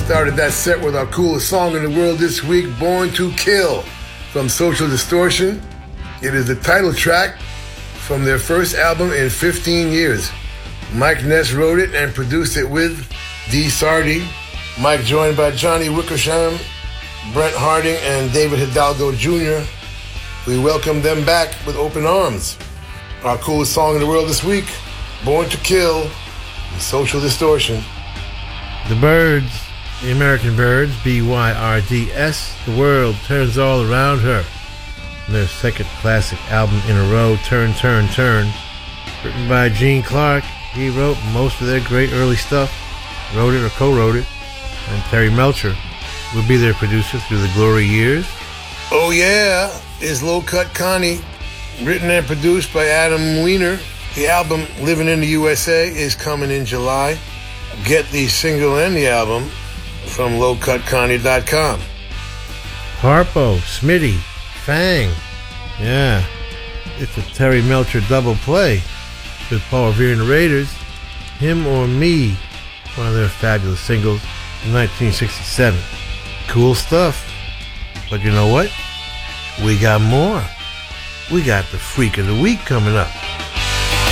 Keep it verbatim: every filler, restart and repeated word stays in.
Started that set with our coolest song in the world this week, Born to Kill, from Social Distortion. It is the title track from their first album in fifteen years. Mike Ness wrote it and produced it with Dee Sardy. Mike joined by Johnny Wickersham, Brent Harding, and David Hidalgo Junior We welcome them back with open arms. Our coolest song in the world this week, Born to Kill, Social Distortion. The Byrds, the American Byrds, B Y R D S, The World Turns All Around Her. Their second classic album in a row, Turn, Turn, Turn. Written by Gene Clark. He wrote most of their great early stuff, wrote it or co-wrote it. And Terry Melcher will be their producer through the glory years. Oh Yeah is Low Cut Connie, written and produced by Adam Weiner. The album Living in the U S A is coming in July. Get the single and the album from low cut connie dot com. Harpo, Smitty, Fang. Yeah, it's a Terry Melcher double play with Paul Revere and the Raiders. Him or Me, one of their fabulous singles in nineteen sixty-seven. Cool stuff. But you know what? We got more. We got the Freak of the Week coming up.